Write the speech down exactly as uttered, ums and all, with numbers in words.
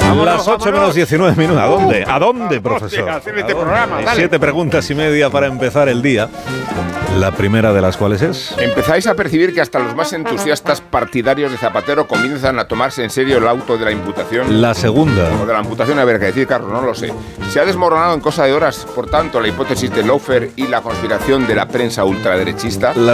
Vámonos, Las ocho menos diecinueve minutos. ¿A dónde? ¿A dónde, profesor? A hacer este ¿A dónde? programa, dale. Siete preguntas y media para empezar el día. La primera de las cuales es... Empezáis a percibir que hasta los más entusiastas partidarios de Zapatero comienzan a tomarse en serio el auto de la imputación. La segunda. O de la amputación, a ver qué decir, Carlos, no lo sé. Se ha desmoronado en cosa de horas, por tanto, la hipótesis de Loeffler y la conspiración de la prensa ultraderechista. La